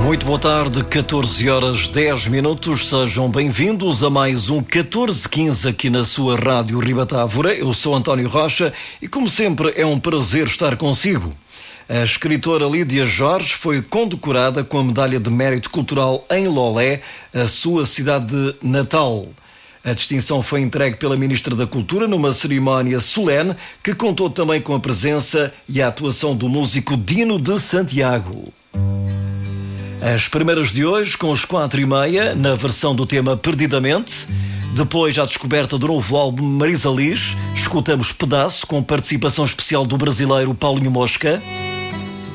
Muito boa tarde, 14 horas 10 minutos. Sejam bem-vindos a mais um 1415 aqui na sua Rádio Ribatávora. Eu sou António Rocha e, como sempre, é um prazer estar consigo. A escritora Lídia Jorge foi condecorada com a Medalha de Mérito Cultural em Lolé, a sua cidade natal. A distinção foi entregue pela Ministra da Cultura numa cerimónia solene que contou também com a presença e a atuação do músico Dino de Santiago. As primeiras de hoje, com os 4:30, na versão do tema Perdidamente. Depois, à descoberta do novo álbum Marisa Liz, escutamos Pedaço, com participação especial do brasileiro Paulinho Mosca.